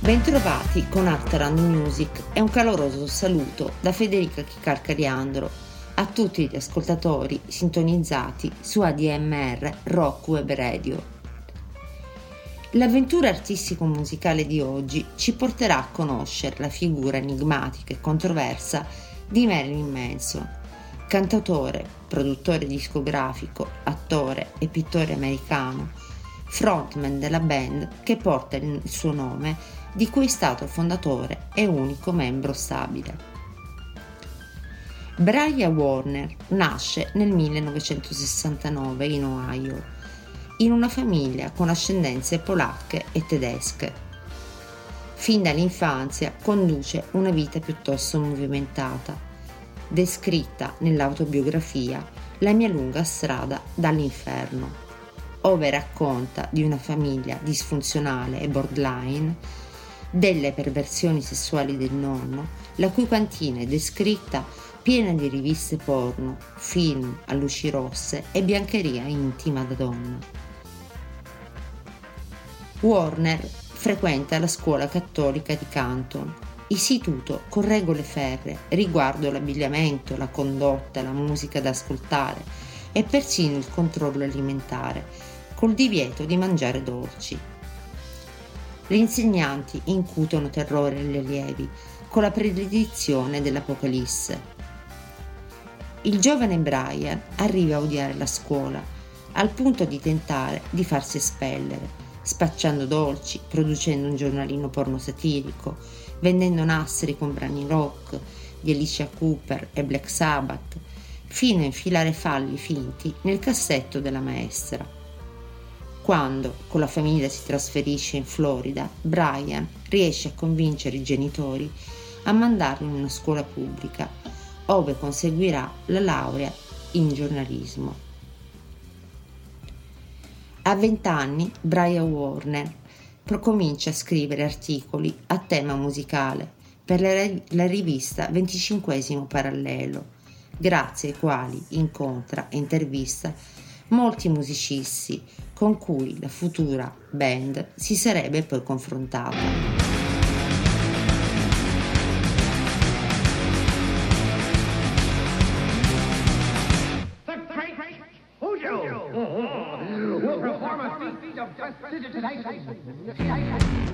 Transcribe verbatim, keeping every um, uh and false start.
Bentrovati con Artarand Music e un caloroso saluto da Federica Chicalcariandro a tutti gli ascoltatori sintonizzati su A D M R Rock Web Radio. L'avventura artistico-musicale di oggi ci porterà a conoscere la figura enigmatica e controversa di Marilyn Manson, cantautore, produttore discografico, attore e pittore americano, frontman della band che porta il suo nome, di cui è stato fondatore e unico membro stabile. Brian Warner nasce nel millenovecentosessantanove in Ohio, in una famiglia con ascendenze polacche e tedesche. Fin dall'infanzia conduce una vita piuttosto movimentata, descritta nell'autobiografia La mia lunga strada dall'inferno, ove racconta di una famiglia disfunzionale e borderline, delle perversioni sessuali del nonno, la cui cantina è descritta piena di riviste porno, film a luci rosse e biancheria intima da donna. Warner frequenta la scuola cattolica di Canton, istituto con regole ferree riguardo l'abbigliamento, la condotta, la musica da ascoltare e persino il controllo alimentare, col divieto di mangiare dolci. Gli insegnanti incutono terrore agli allievi con la predizione dell'Apocalisse. Il giovane Brian arriva a odiare la scuola al punto di tentare di farsi espellere, spacciando dolci, producendo un giornalino porno satirico, vendendo nastri con brani rock di Alicia Cooper e Black Sabbath, fino a infilare falli finti nel cassetto della maestra. Quando con la famiglia si trasferisce in Florida, Brian riesce a convincere i genitori a mandarlo in una scuola pubblica, ove conseguirà la laurea in giornalismo. A vent'anni Brian Warner comincia a scrivere articoli a tema musicale per la rivista venticinquesimo Parallelo, grazie ai quali incontra e intervista molti musicisti con cui la futura band si sarebbe poi confrontata. Will perform a feat of prestidigitation.